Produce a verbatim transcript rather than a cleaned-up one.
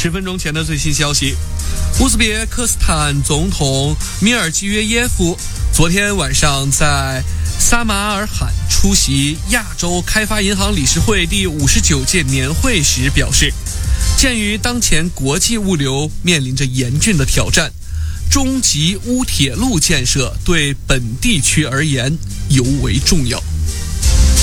十分钟前的最新消息，乌兹别克斯坦总统米尔基约耶夫昨天晚上在撒马尔罕出席亚洲开发银行理事会第五十九届年会时表示，鉴于当前国际物流面临着严峻的挑战，中吉乌铁路建设对本地区而言尤为重要。